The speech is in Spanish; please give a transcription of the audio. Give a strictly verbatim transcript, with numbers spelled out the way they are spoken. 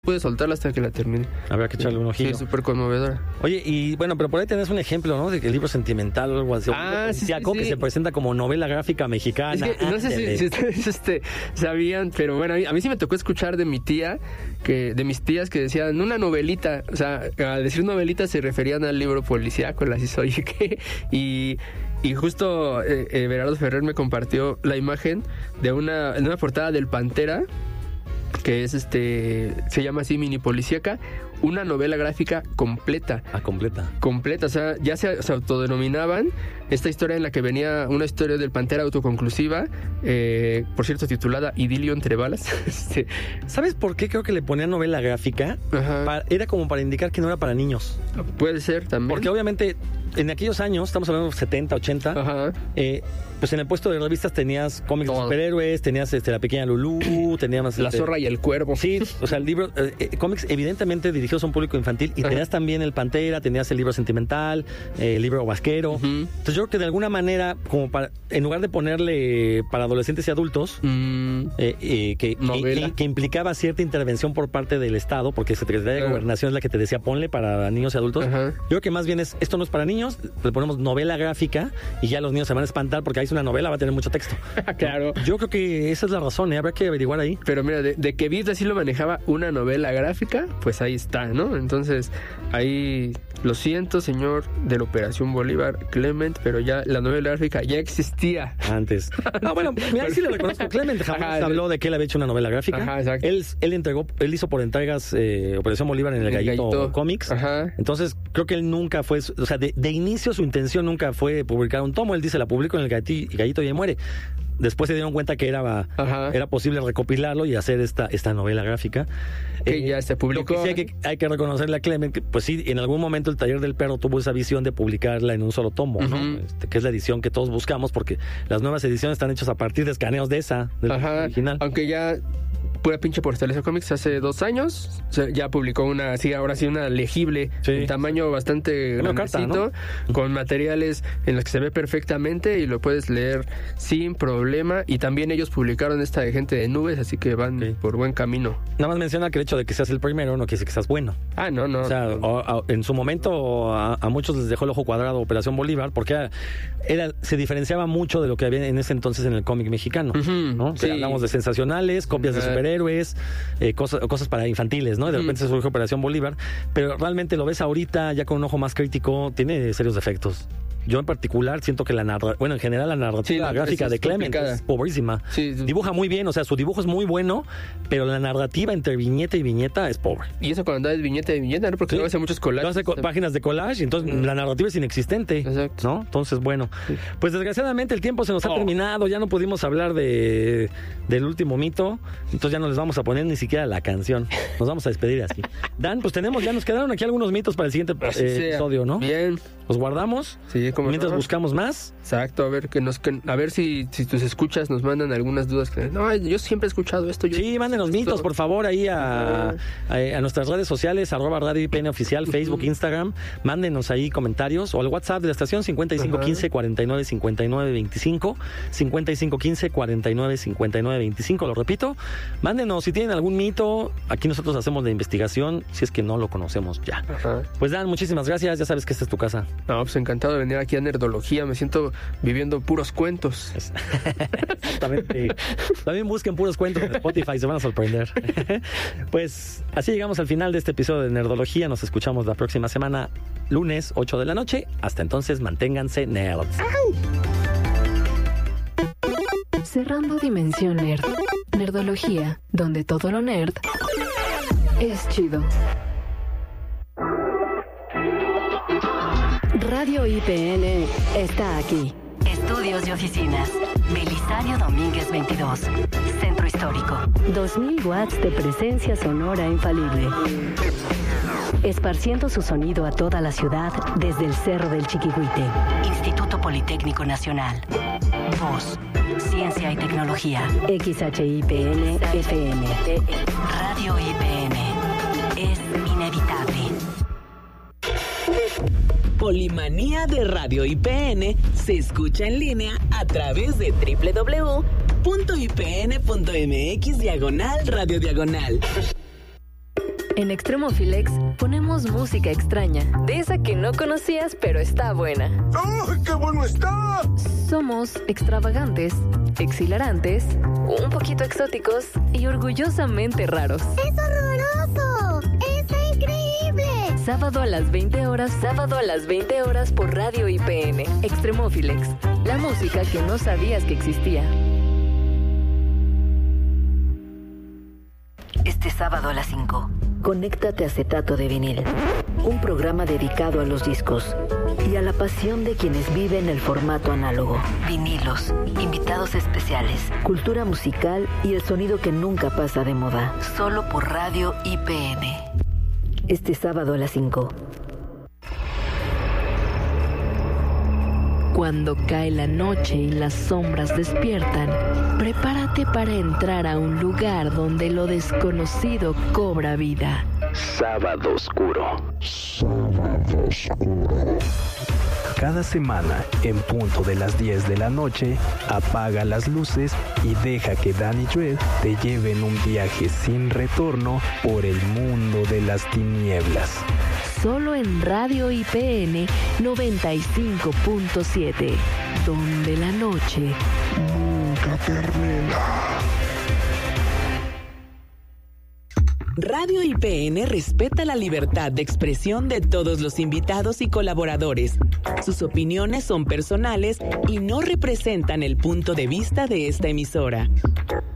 pude soltarla hasta que la terminé. Habrá que echarle un ojillo. Sí, súper conmovedora. Oye, y bueno, pero por ahí tenés un ejemplo, ¿no? De que el libro sentimental o algo así. Ah, sí, sí, sí. Que se presenta como novela gráfica mexicana. Es que, no sé si, si ustedes este, sabían, pero bueno, a mí, a mí sí me tocó escuchar de mi tía, que de mis tías que decían una novelita. O sea, al decir novelita se referían al libro policíaco, las hizo oye qué. Y... Y justo eh, eh, Berardo Ferrer me compartió la imagen de una, de una portada del Pantera, que es este, se llama así Mini Policíaca, una novela gráfica completa. Ah, completa. Completa, o sea, ya se, se autodenominaban esta historia en la que venía una historia del Pantera autoconclusiva, eh, por cierto, titulada Idilio entre balas. Sí. ¿Sabes por qué creo que le ponían novela gráfica? Para, era como para indicar que no era para niños. Puede ser también. Porque obviamente en aquellos años, estamos hablando de setenta, ochenta, Ajá. Eh, pues en el puesto de revistas tenías cómics de superhéroes, tenías este, La Pequeña Lulú, tenías... La este, Zorra y el Cuervo. Sí, o sea, el libro, eh, eh, cómics evidentemente dirigidos a un público infantil, y Ajá. tenías también el Pantera, tenías el libro sentimental, eh, el libro vasquero. Uh-huh. Entonces yo creo que de alguna manera, como para, en lugar de ponerle para adolescentes y adultos, mm. eh, eh, que, que, que implicaba cierta intervención por parte del Estado, porque Secretaría de uh-huh. Gobernación es la que te decía ponle para niños y adultos, uh-huh. yo creo que más bien es, esto no es para niños, le ponemos novela gráfica y ya los niños se van a espantar porque ahí es una novela, va a tener mucho texto. Claro. Yo creo que esa es la razón, ¿eh? Habrá que averiguar ahí. Pero mira, de, de que Vid así lo manejaba una novela gráfica, pues ahí está, ¿no? Entonces, ahí lo siento, señor de la Operación Bolívar, Clement, pero ya la novela gráfica ya existía. Antes. No, bueno, mira, sí le reconozco. Clement jamás Ajá, habló de que él había hecho una novela gráfica. Ajá, exacto. Él, él entregó, él hizo por entregas eh, Operación Bolívar en el, el Gallito, Gallito Comics. Ajá. Entonces, creo que él nunca fue, o sea, de, de inicio su intención nunca fue publicar un tomo. Él dice, la publico en el Gallito, Gallito y ahí muere. Después se dieron cuenta que era, era posible recopilarlo y hacer esta, esta novela gráfica. Que eh, ya se publicó. Lo que sí hay que, hay que reconocerle a Clement que, pues sí, en algún momento el Taller del Perro tuvo esa visión de publicarla en un solo tomo, uh-huh. ¿no? Este, que es la edición que todos buscamos, porque las nuevas ediciones están hechas a partir de escaneos de esa, del Ajá. original. Aunque ya... Pura pinche por Fortaleza Comics hace dos años o sea, ya publicó una, sí, ahora sí una legible, sí. en tamaño bastante grandecito, ¿no? Con materiales en los que se ve perfectamente y lo puedes leer sin problema. Y también ellos publicaron esta de Gente de Nubes, así que van sí. por buen camino. Nada más menciona que el hecho de que seas el primero no quiere decir que seas bueno. Ah, no, no. O sea, o, a, en su momento a, a muchos les dejó el ojo cuadrado Operación Bolívar, porque era, era, se diferenciaba mucho de lo que había en ese entonces en el cómic mexicano, uh-huh. ¿no? O sea, sí. hablamos de sensacionales, copias uh-huh. de superhéroes, héroes, eh, cosas, cosas para infantiles, ¿no? Y de repente mm. se surge Operación Bolívar, pero realmente lo ves ahorita ya con un ojo más crítico, tiene serios defectos. Yo en particular siento que la narrativa, bueno, en general la narrativa sí, la, gráfica de Clement es pobrísima. Sí, sí. Dibuja muy bien, o sea, su dibujo es muy bueno, pero la narrativa entre viñeta y viñeta es pobre. Y eso cuando es viñeta y viñeta, ¿no? Porque sí. luego hace muchos collages. Hace co- páginas de collage, y entonces mm. la narrativa es inexistente. Exacto. ¿No? Entonces, bueno, sí. pues desgraciadamente el tiempo se nos ha oh. terminado, ya no pudimos hablar de del último mito, entonces ya no les vamos a poner ni siquiera la canción. Nos vamos a despedir así. Dan, pues tenemos, ya nos quedaron aquí algunos mitos para el siguiente eh, episodio, ¿no? Bien. Los guardamos. Sí, como mientras no. buscamos más. Exacto, a ver que nos que, a ver si, si tus escuchas nos mandan algunas dudas que no, yo siempre he escuchado esto. Yo sí, mándenos mitos, esto. por favor, ahí a, a, a nuestras redes sociales, arroba Radio I P N Oficial, Facebook, uh-huh. Instagram. Mándenos ahí comentarios o al WhatsApp de la estación cincuenta y cinco quince cuarenta y nueve cincuenta y nueve veinticinco, cincuenta y cinco quince cuarenta y nueve cincuenta y nueve veinticinco, lo repito. Mándenos si tienen algún mito, aquí nosotros hacemos la investigación, si es que no lo conocemos ya. Uh-huh. Pues Dan, muchísimas gracias, ya sabes que esta es tu casa. No, pues encantado de venir aquí a Nerdología, me siento viviendo puros cuentos. Exactamente. También busquen puros cuentos en Spotify, se van a sorprender. Pues así llegamos al final de este episodio de Nerdología, nos escuchamos la próxima semana, lunes, ocho de la noche. Hasta entonces, manténganse nerds. Cerrando Dimensión Nerd. Nerdología, donde todo lo nerd es chido. Radio I P N está aquí. Estudios y oficinas. Belisario Domínguez veintidós. Centro Histórico. dos mil watts de presencia sonora infalible. Esparciendo su sonido a toda la ciudad desde el Cerro del Chiquihuite. Instituto Politécnico Nacional. Voz, Ciencia y Tecnología. X H I P N F M. Radio I P N. Es inevitable. Polimanía de Radio I P N se escucha en línea a través de doble u doble u doble u punto i p n punto m x diagonal radio diagonal. En Extremófilex ponemos música extraña, de esa que no conocías pero está buena. ¡Ay, qué bueno está! Somos extravagantes, exhilarantes, un poquito exóticos y orgullosamente raros. ¡Es horroroso! ¡Está increíble! Sábado a las veinte horas, sábado a las veinte horas por Radio I P N. Extremófilex, la música que no sabías que existía. Este sábado a las cinco. Conéctate a Acetato de Vinil, un programa dedicado a los discos y a la pasión de quienes viven el formato análogo. Vinilos, invitados especiales, cultura musical y el sonido que nunca pasa de moda. Solo por Radio I P N. Este sábado a las cinco. Cuando cae la noche y las sombras despiertan, prepárate para entrar a un lugar donde lo desconocido cobra vida. Sábado Oscuro. Sábado Oscuro. Cada semana, en punto de las diez de la noche, apaga las luces y deja que Dan y Dread te lleven un viaje sin retorno por el mundo de las tinieblas. Solo en Radio I P N noventa y cinco punto siete, donde la noche nunca termina. Radio I P N respeta la libertad de expresión de todos los invitados y colaboradores. Sus opiniones son personales y no representan el punto de vista de esta emisora.